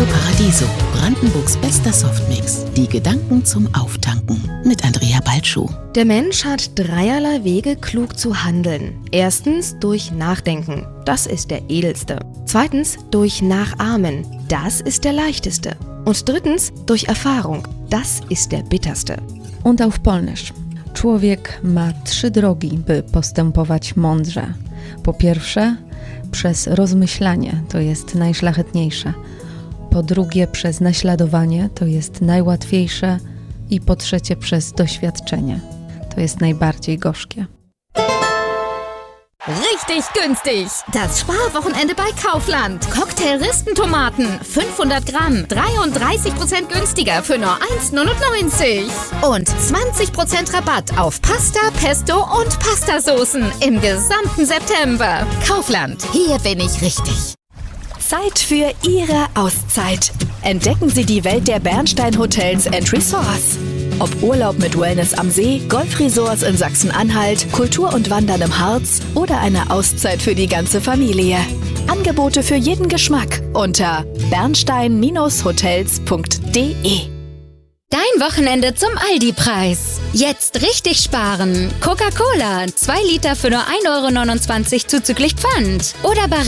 Radio Paradiso, Brandenburgs bester Softmix. Die Gedanken zum Auftanken mit Andrea Balschuh. Der Mensch hat dreierlei Wege, klug zu handeln. Erstens durch Nachdenken. Das ist der edelste. Zweitens durch Nachahmen. Das ist der leichteste. Und drittens durch Erfahrung. Das ist der bitterste. Und auf Polnisch. Człowiek ma 3 drogi, by postępować mądrze. Po pierwsze, przez rozmyślanie, to jest najszlachetniejsze. Po drugie, przez naśladowanie, to jest najłatwiejsze. I po trzecie, przez doświadczenie, to jest najbardziej gorzkie. Richtig günstig! Das Sparwochenende bei Kaufland. Cocktail-Ristentomaten, 500 Gramm, 33% günstiger für nur 1,99. Und 20% Rabatt auf Pasta, Pesto und Pastasoßen im gesamten September. Kaufland, hier bin ich richtig. Zeit für Ihre Auszeit. Entdecken Sie die Welt der Bernstein Hotels & Resorts. Ob Urlaub mit Wellness am See, Golfresorts in Sachsen-Anhalt, Kultur und Wandern im Harz oder eine Auszeit für die ganze Familie. Angebote für jeden Geschmack unter bernstein-hotels.de. Dein Wochenende zum Aldi-Preis. Jetzt richtig sparen. Coca-Cola, 2 Liter für nur 1,29 € zuzüglich Pfand. Oder